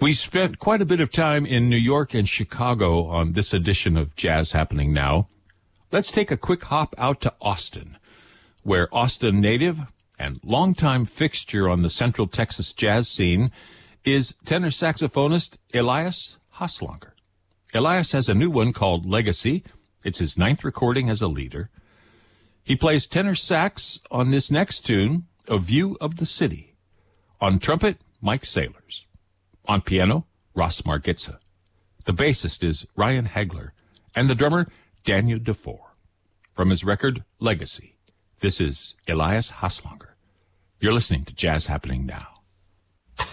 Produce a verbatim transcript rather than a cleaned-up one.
We spent quite a bit of time in New York and Chicago on this edition of Jazz Happening Now. Let's take a quick hop out to Austin, where Austin native and longtime fixture on the Central Texas jazz scene is tenor saxophonist Elias Hasslanger. Elias has a new one called Legacy. It's his ninth recording as a leader. He plays tenor sax on this next tune, A View of the City. On trumpet, Mike Saylors. On piano, Ross Margitza. The bassist is Ryan Hagler, and the drummer, Daniel DeFore. From his record, Legacy, this is Elias Hasslanger. You're listening to Jazz Happening Now.